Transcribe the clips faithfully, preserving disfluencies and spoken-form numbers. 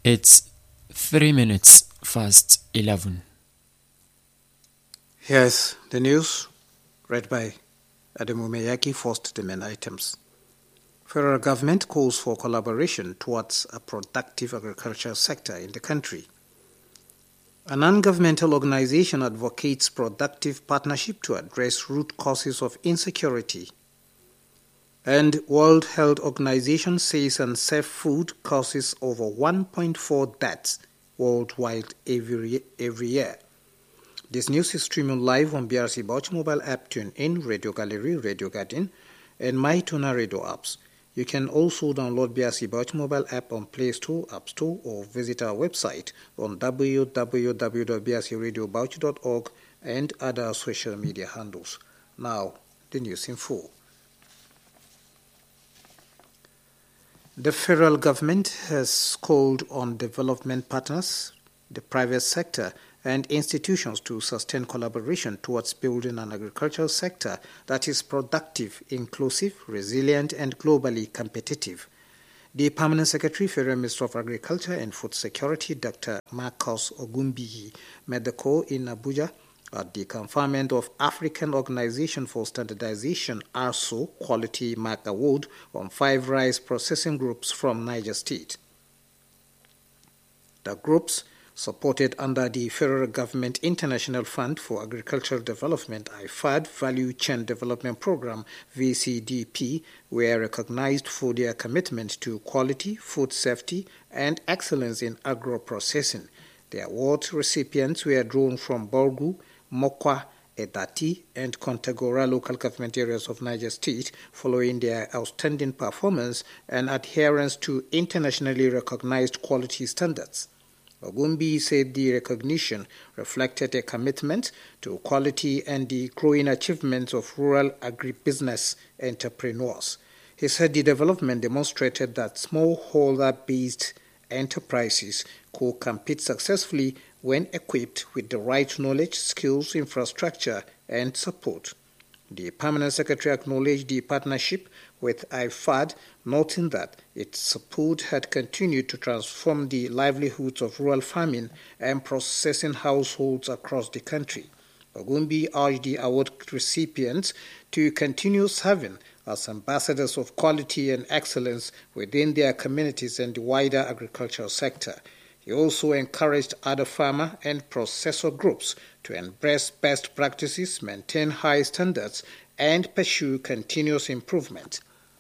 It's three minutes past eleven. Here's the news, read by Adamu Meyaki. First, the main items. Federal government calls for collaboration towards a productive agricultural sector in the country. A non-governmental organization advocates productive partnership to address root causes of insecurity. And World Health Organization says unsafe food causes over one point four deaths worldwide every, every year. This news is streaming live on B R C Bauchi mobile app, TuneIn, Radio Gallery, Radio Garden, and MyTona Radio apps. You can also download B R C Bauchi mobile app on Play Store, App Store, or visit our website on w w w dot b r c radio bauchi dot org and other social media handles. Now, the news in full. The federal government has called on development partners, the private sector, and institutions to sustain collaboration towards building an agricultural sector that is productive, inclusive, resilient, and globally competitive. The Permanent Secretary, Federal Minister of Agriculture and Food Security, Doctor Marcus Ogunbiyi, made the call in Abuja at the conferment of African Organization for Standardization (A R S O) Quality Mark Award on five rice processing groups from Niger State. The groups, supported under the Federal Government International Fund for Agricultural Development (I F A D) Value Chain Development Program V C D P, were recognized for their commitment to quality, food safety, and excellence in agro-processing. The award recipients were drawn from Borgu, Mokwa, Edati, and Kontagora local government areas of Niger State, following their outstanding performance and adherence to internationally recognized quality standards. Ogumbi said the recognition reflected a commitment to quality and the growing achievements of rural agribusiness entrepreneurs. He said the development demonstrated that smallholder-based enterprises could compete successfully when equipped with the right knowledge, skills, infrastructure, and support. The Permanent Secretary acknowledged the partnership with I F A D, noting that its support had continued to transform the livelihoods of rural farming and processing households across the country. Ogumbi urged the award recipients to continue serving as ambassadors of quality and excellence within their communities and the wider agricultural sector. He also encouraged other farmer and processor groups to embrace best practices, maintain high standards, and pursue continuous improvement.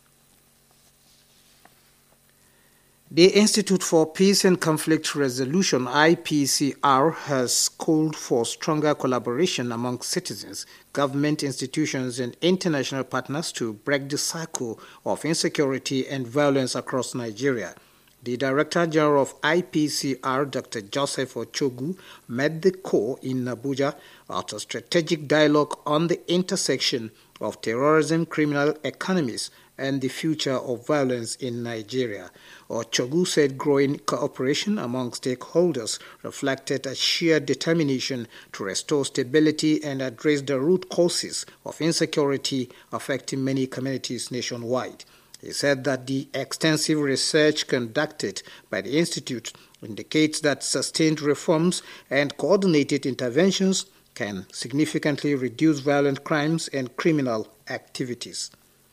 The Institute for Peace and Conflict Resolution, I P C R, has called for stronger collaboration among citizens, government institutions, and international partners to break the cycle of insecurity and violence across Nigeria. The Director General of I P C R, Doctor Joseph Ochogu, made the call in Abuja at a strategic dialogue on the intersection of terrorism, criminal economies, and the future of violence in Nigeria. Ochogu said growing cooperation among stakeholders reflected a shared determination to restore stability and address the root causes of insecurity affecting many communities nationwide. He said that the extensive research conducted by the Institute indicates that sustained reforms and coordinated interventions can significantly reduce violent crimes and criminal activities.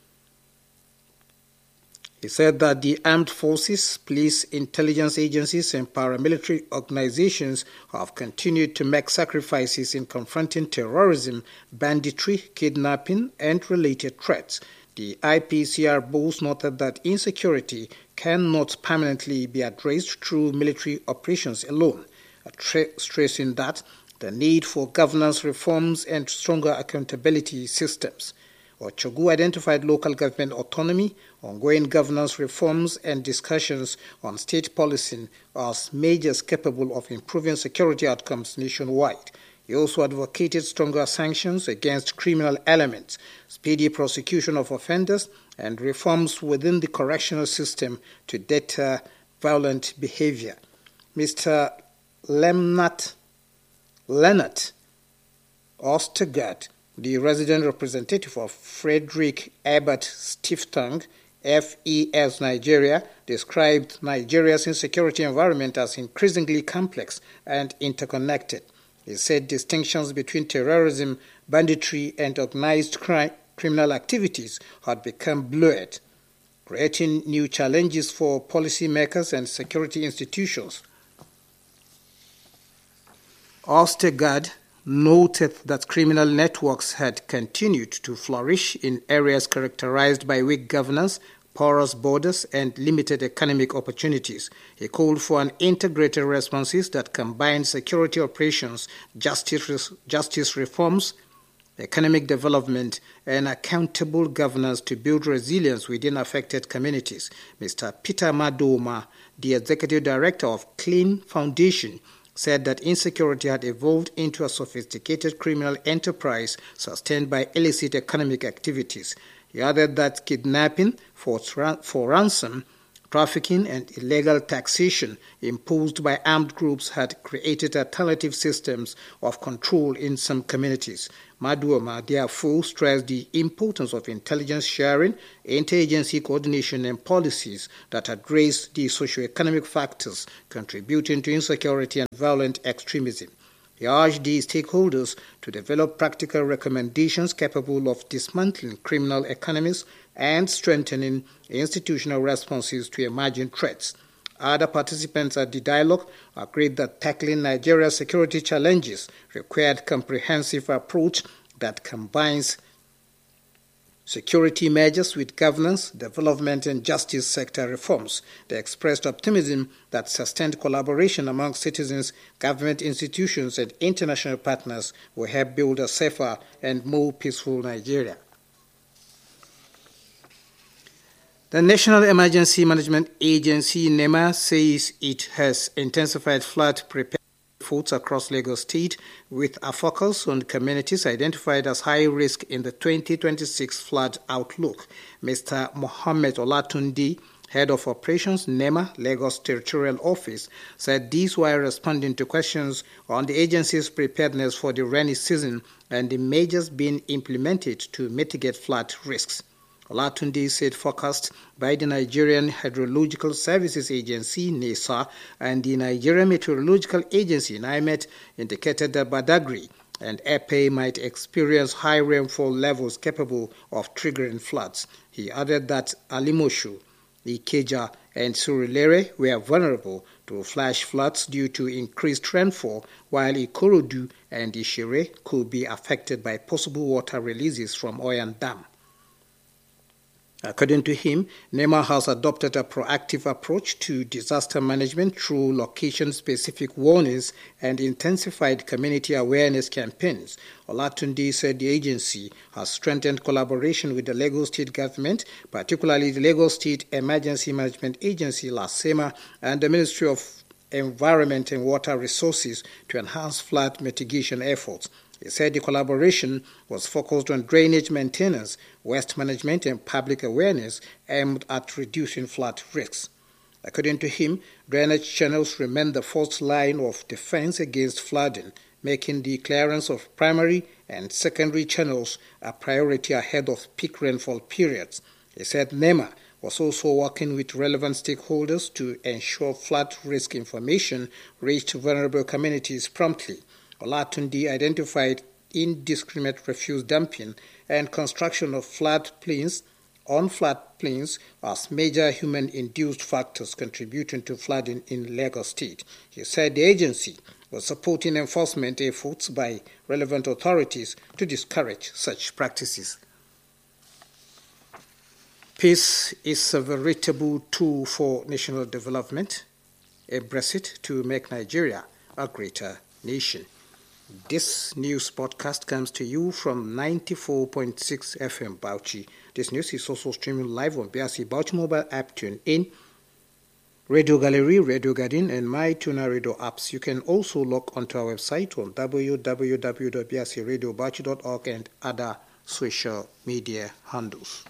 He said that the armed forces, police, intelligence agencies, and paramilitary organizations have continued to make sacrifices in confronting terrorism, banditry, kidnapping, and related threats. The I P C R both noted that insecurity cannot permanently be addressed through military operations alone, stressing that the need for governance reforms and stronger accountability systems. Ochogu identified local government autonomy, ongoing governance reforms, and discussions on state policing as measures capable of improving security outcomes nationwide. He also advocated stronger sanctions against criminal elements, speedy prosecution of offenders, and reforms within the correctional system to deter violent behavior. Mister Lemnat, Leonard Ostergaard, the resident representative of Frederick Ebert Stiftung, F E S Nigeria described Nigeria's insecurity environment as increasingly complex and interconnected. He said distinctions between terrorism, banditry, and organized crime, criminal activities had become blurred, creating new challenges for policymakers and security institutions. Ostergaard noted that criminal networks had continued to flourish in areas characterized by weak governance, porous borders, and limited economic opportunities. He called for an integrated responses that combine security operations, justice, justice reforms, economic development, and accountable governance to build resilience within affected communities. Mister Peter Madoma, the executive director of Clean Foundation, said that insecurity had evolved into a sophisticated criminal enterprise sustained by illicit economic activities. He added that kidnapping for, for ransom, trafficking, and illegal taxation imposed by armed groups had created alternative systems of control in some communities. Maduoma therefore stressed the importance of intelligence sharing, interagency coordination, and policies that address the socio-economic factors contributing to insecurity and violent extremism. He urged the stakeholders to develop practical recommendations capable of dismantling criminal economies and strengthening institutional responses to emerging threats. Other participants at the dialogue agreed that tackling Nigeria's security challenges required comprehensive approach that combines security measures with governance, development, and justice sector reforms. They expressed optimism that sustained collaboration among citizens, government institutions, and international partners will help build a safer and more peaceful Nigeria. The National Emergency Management Agency, NEMA, says it has intensified flood preparedness efforts across Lagos State with a focus on communities identified as high risk in the twenty twenty-six flood outlook. Mister Mohammed Olatunde, head of operations, NEMA, Lagos Territorial Office, said these were responding to questions on the agency's preparedness for the rainy season and the measures being implemented to mitigate flood risks. Olatunde said forecast by the Nigerian Hydrological Services Agency, NESA, and the Nigerian Meteorological Agency, NIMET, indicated that Badagry and Epe might experience high rainfall levels capable of triggering floods. He added that Alimoshu, Ikeja, and Surulere were vulnerable to flash floods due to increased rainfall, while Ikorodu and Ishere could be affected by possible water releases from Oyan Dam. According to him, NEMA has adopted a proactive approach to disaster management through location-specific warnings and intensified community awareness campaigns. Olatunde said the agency has strengthened collaboration with the Lagos State government, particularly the Lagos State Emergency Management Agency, LASEMA, and the Ministry of Environment and Water Resources to enhance flood mitigation efforts. He said the collaboration was focused on drainage maintenance, waste management, and public awareness aimed at reducing flood risks. According to him, drainage channels remain the first line of defense against flooding, making the clearance of primary and secondary channels a priority ahead of peak rainfall periods. He said NEMA was also working with relevant stakeholders to ensure flood risk information reached vulnerable communities promptly. Olatunde identified indiscriminate refuse dumping and construction of flood plains on flood plains as major human-induced factors contributing to flooding in Lagos State. He said the agency was supporting enforcement efforts by relevant authorities to discourage such practices. Peace is a veritable tool for national development. Embrace it to make Nigeria a greater nation. This news podcast comes to you from ninety-four point six F M Bauchi. This news is also streaming live on B R C Bauchi mobile app, Tune In, Radio Gallery, Radio Garden, and My Tuna Radio apps. You can also log onto our website on w w w dot b r c radio bauchi dot org and other social media handles.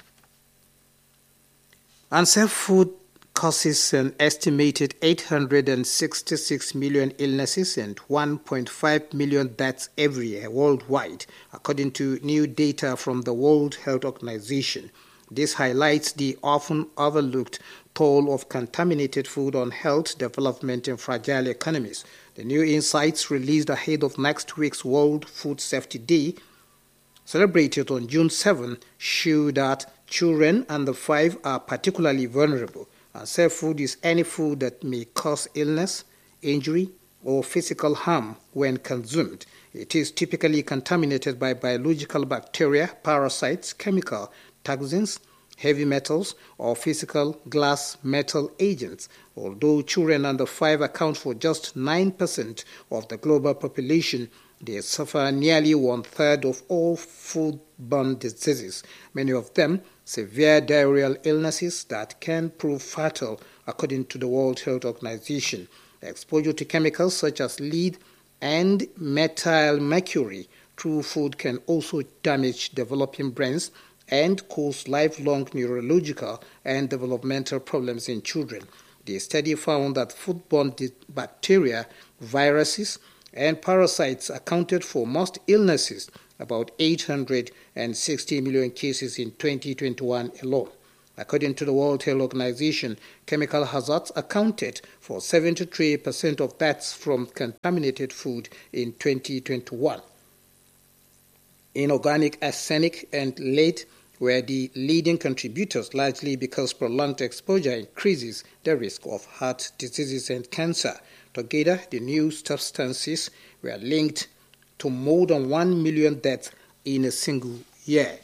Unsafe food causes an estimated eight hundred sixty-six million illnesses and one point five million deaths every year worldwide, according to new data from the World Health Organization. This highlights the often overlooked toll of contaminated food on health development in fragile economies. The new insights released ahead of next week's World Food Safety Day, celebrated on June seventh, show that children under five are particularly vulnerable. Unsafe food is any food that may cause illness, injury, or physical harm when consumed. It is typically contaminated by biological bacteria, parasites, chemical toxins, heavy metals, or physical glass metal agents. Although children under five account for just nine percent of the global population, they suffer nearly one-third of all foodborne diseases, many of them severe diarrheal illnesses that can prove fatal, according to the World Health Organization. Exposure to chemicals such as lead and methyl mercury through food can also damage developing brains and cause lifelong neurological and developmental problems in children. The study found that foodborne bacteria, viruses, and parasites accounted for most illnesses, about eight hundred sixty million cases in twenty twenty-one alone. According to the World Health Organization, chemical hazards accounted for seventy-three percent of deaths from contaminated food in twenty twenty-one. Inorganic arsenic and lead were the leading contributors, largely because prolonged exposure increases the risk of heart diseases and cancer. Together, the new substances were linked to more than one million deaths in a single year.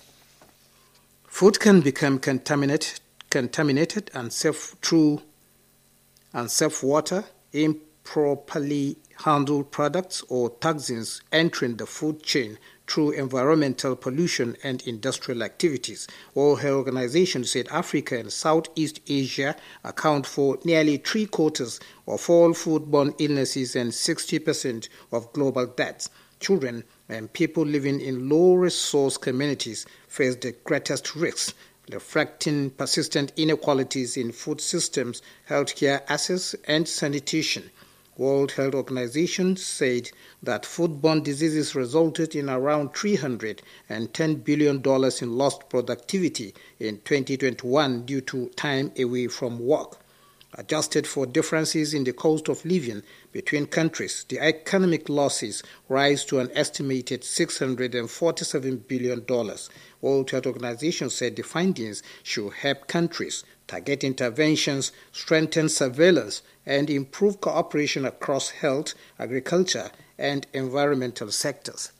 Food can become contaminated, contaminated and safe through unsafe water, improperly handled products, or toxins entering the food chain through environmental pollution and industrial activities. World Health Organization said Africa and Southeast Asia account for nearly three-quarters of all foodborne illnesses and sixty percent of global deaths. Children and people living in low-resource communities face the greatest risks, reflecting persistent inequalities in food systems, healthcare access, and sanitation. World Health Organization said that foodborne diseases resulted in around three hundred ten billion dollars in lost productivity in twenty twenty-one due to time away from work. Adjusted for differences in the cost of living between countries, the economic losses rise to an estimated six hundred forty-seven billion dollars. World Health Organization said the findings should help countries target interventions, strengthen surveillance, and improve cooperation across health, agriculture, and environmental sectors.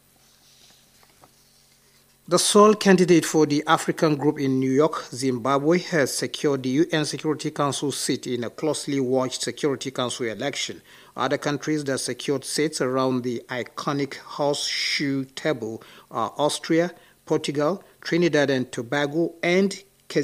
The sole candidate for the African group in New York, Zimbabwe, has secured the U N Security Council seat in a closely watched Security Council election. Other countries that secured seats around the iconic horseshoe table are Austria, Portugal, Trinidad and Tobago, and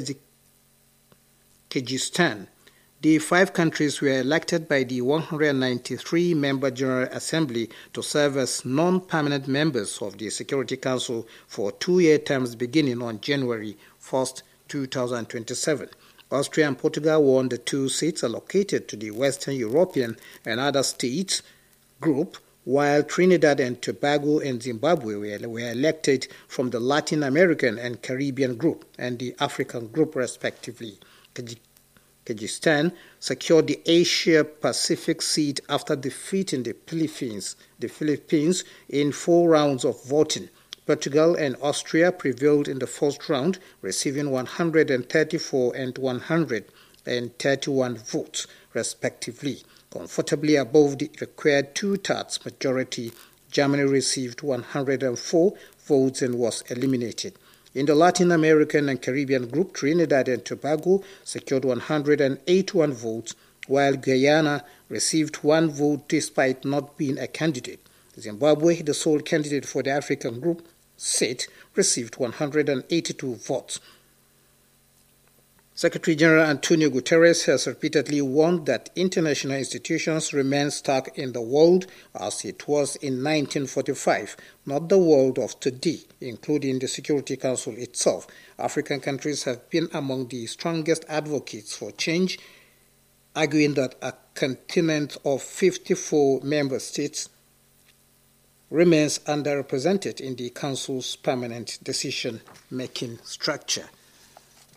Kyrgyzstan. The five countries were elected by the one hundred ninety-three member General Assembly to serve as non-permanent members of the Security Council for two-year terms beginning on January first, two thousand twenty-seven. Austria and Portugal won the two seats allocated to the Western European and other states group, while Trinidad and Tobago and Zimbabwe were, were elected from the Latin American and Caribbean group and the African group, respectively. Kyrgyzstan secured the Asia-Pacific seat after defeating the Philippines, the Philippines in four rounds of voting. Portugal and Austria prevailed in the first round, receiving one hundred thirty-four and one hundred thirty-one votes, respectively. Comfortably above the required two-thirds majority, Germany received one hundred four votes and was eliminated. In the Latin American and Caribbean group, Trinidad and Tobago secured one hundred eighty-one votes, while Guyana received one vote despite not being a candidate. Zimbabwe, the sole candidate for the African group seat, received one hundred eighty-two votes. Secretary General Antonio Guterres has repeatedly warned that international institutions remain stuck in the world as it was in nineteen forty-five, not the world of today, including the Security Council itself. African countries have been among the strongest advocates for change, arguing that a continent of fifty-four member states remains underrepresented in the Council's permanent decision-making structure.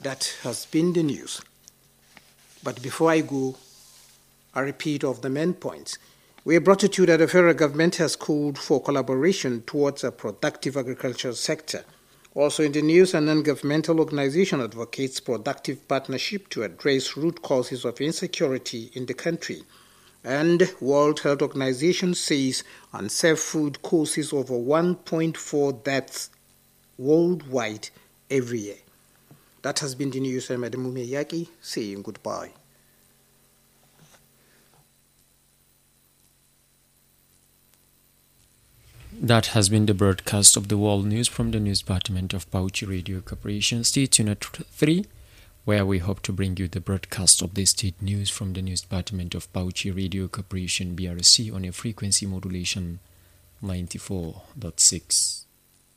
That has been the news. But before I go, a repeat of the main points. We brought to you that the federal government has called for collaboration towards a productive agricultural sector. Also in the news, a non-governmental organization advocates productive partnership to address root causes of insecurity in the country. And World Health Organization says unsafe food causes over one point four deaths worldwide every year. That has been the news. I'm Adamume Yaki, saying goodbye. That has been the broadcast of the world news from the news department of Bauchi Radio Corporation. Stay tuned at three, where we hope to bring you the broadcast of the state news from the news department of Bauchi Radio Corporation B R C on a frequency modulation ninety-four point six.